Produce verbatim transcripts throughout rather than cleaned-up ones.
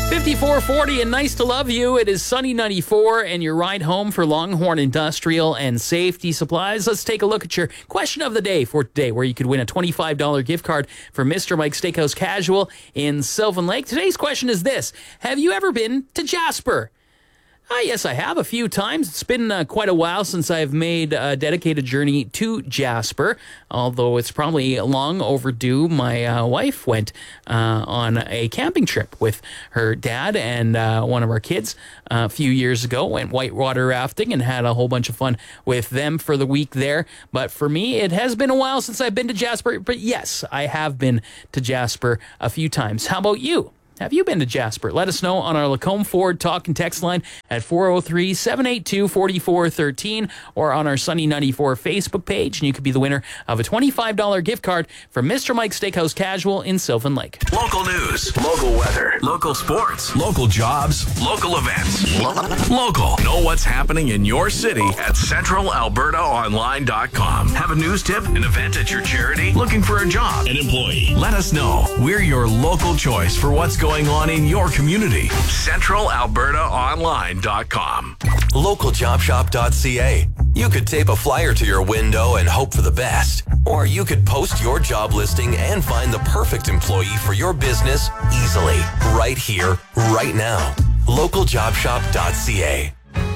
fifty-four forty and nice to love you. It is Sunny ninety-four and your ride home for Longhorn Industrial and Safety Supplies. Let's take a look at your question of the day for today, where you could win a twenty-five dollars gift card for Mister Mike's Steakhouse Casual in Sylvan Lake. Today's question is this: have you ever been to Jasper? Uh, yes, I have a few times. It's been uh, quite a while since I've made a dedicated journey to Jasper, although it's probably long overdue. My uh, wife went uh, on a camping trip with her dad and uh, one of our kids uh, a few years ago, went whitewater rafting and had a whole bunch of fun with them for the week there. But for me, it has been a while since I've been to Jasper. But yes, I have been to Jasper a few times. How about you? Have you been to Jasper? Let us know on our Lacombe Ford talk and text line at four oh three, seven eight two, four four one three or on our Sunny ninety-four Facebook page, and you could be the winner of a twenty-five dollars gift card from Mister Mike's Steakhouse Casual in Sylvan Lake. Local news, local weather, local sports, local jobs, local events. Local. Know what's happening in your city at central alberta online dot com. Have a news tip, an event at your charity, looking for a job, an employee? Let us know. We're your local choice for what's going going on in your community. central alberta online dot com. local job shop dot c a. You could tape a flyer to your window and hope for the best. Or you could post your job listing and find the perfect employee for your business easily. Right here, right now. local job shop dot c a.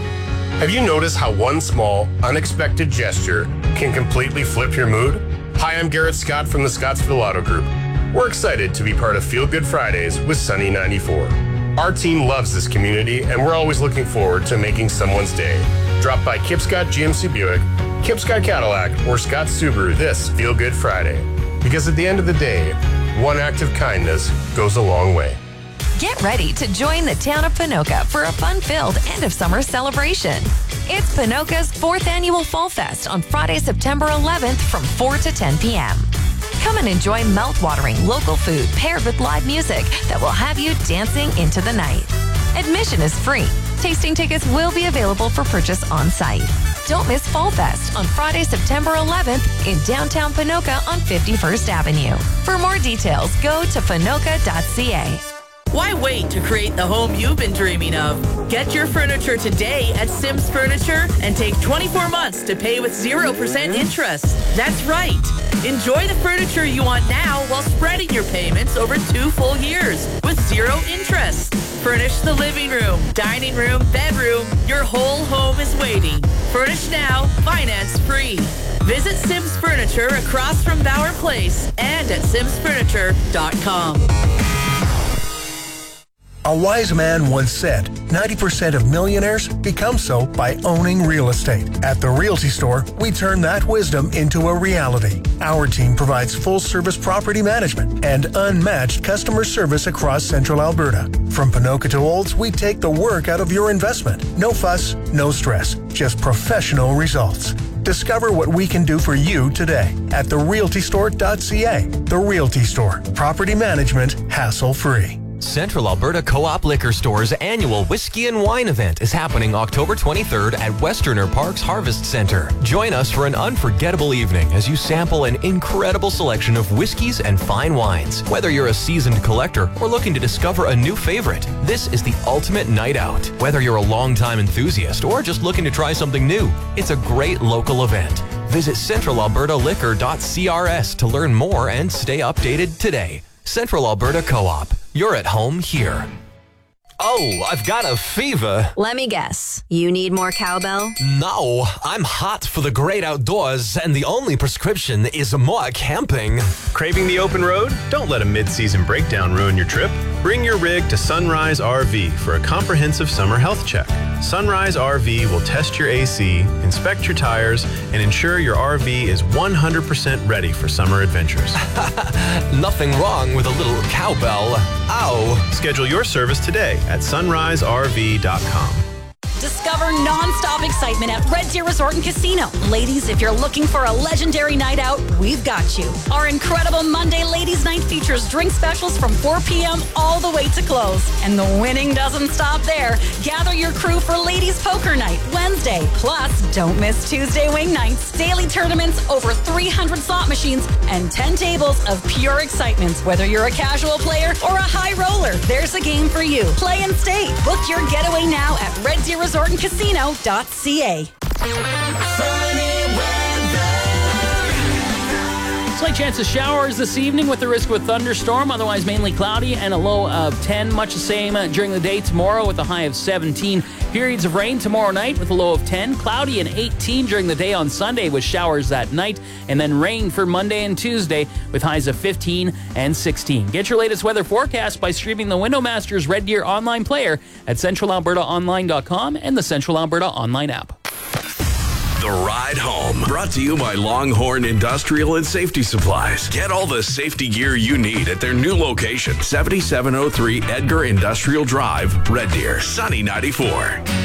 Have you noticed how one small, unexpected gesture can completely flip your mood? Hi, I'm Garrett Scott from the Scottsville Auto Group. We're excited to be part of Feel Good Fridays with Sunny ninety-four. Our team loves this community, and we're always looking forward to making someone's day. Drop by Kipscott G M C Buick, Kipscott Cadillac, or Scott Subaru this Feel Good Friday. Because at the end of the day, one act of kindness goes a long way. Get ready to join the town of Ponoka for a fun-filled end-of-summer celebration. It's Ponoka's fourth annual Fall Fest on Friday, September eleventh from four to ten p.m. Come and enjoy mouth-watering local food paired with live music that will have you dancing into the night. Admission is free. Tasting tickets will be available for purchase on site. Don't miss Fall Fest on Friday, September eleventh in downtown Ponoka on fifty-first Avenue. For more details, go to ponoka dot c a. Why wait to create the home you've been dreaming of? Get your furniture today at Sims Furniture and take twenty-four months to pay with zero percent interest. That's right. Enjoy the furniture you want now while spreading your payments over two full years with zero interest. Furnish the living room, dining room, bedroom. Your whole home is waiting. Furnish now, finance free. Visit Sims Furniture across from Bauer Place and at sims furniture dot com. A wise man once said, ninety percent of millionaires become so by owning real estate. At the Realty Store, we turn that wisdom into a reality. Our team provides full-service property management and unmatched customer service across Central Alberta. From Ponoka to Olds, we take the work out of your investment. No fuss, no stress, just professional results. Discover what we can do for you today at the realty store dot c a. The Realty Store. Property management hassle-free. Central Alberta Co-op Liquor Store's annual Whiskey and Wine event is happening October twenty-third at Westerner Parks Harvest Center. Join us for an unforgettable evening as you sample an incredible selection of whiskeys and fine wines. Whether you're a seasoned collector or looking to discover a new favorite, this is the ultimate night out. Whether you're a longtime enthusiast or just looking to try something new, it's a great local event. Visit central alberta liquor dot c r s to learn more and stay updated today. Central Alberta Co-op. You're at home here. Oh, I've got a fever. Let me guess. You need more cowbell? No, I'm hot for the great outdoors, and the only prescription is more camping. Craving the open road? Don't let a mid-season breakdown ruin your trip. Bring your rig to Sunrise R V for a comprehensive summer health check. Sunrise R V will test your A C, inspect your tires, and ensure your R V is one hundred percent ready for summer adventures. Nothing wrong with a little cowbell. Ow. Schedule your service today at sunrise r v dot com. Discover non-stop excitement at Red Deer Resort and Casino. Ladies, if you're looking for a legendary night out, we've got you. Our incredible Monday Ladies Night features drink specials from four p.m. all the way to close. And the winning doesn't stop there. Gather your crew for Ladies Poker Night Wednesday. Plus, don't miss Tuesday Wing Nights, daily tournaments, over three hundred slot machines, and ten tables of pure excitement. Whether you're a casual player or a high roller, There's a game for you. Play and stay. Book your getaway now at red deer resort and casino dot c a. Slight chance of showers this evening with the risk of a thunderstorm. Otherwise, mainly cloudy and a low of ten. Much the same uh, during the day tomorrow with a high of seventeen. Periods of rain tomorrow night with a low of ten. Cloudy and eighteen during the day on Sunday with showers that night. And then rain for Monday and Tuesday with highs of fifteen and sixteen. Get your latest weather forecast by streaming the Windowmasters Red Deer online player at central alberta online dot com and the Central Alberta online app. The Ride Home, brought to you by Longhorn Industrial and Safety Supplies. Get all the safety gear you need at their new location, seventy-seven oh three Edgar Industrial Drive, Red Deer, Sunny ninety-four.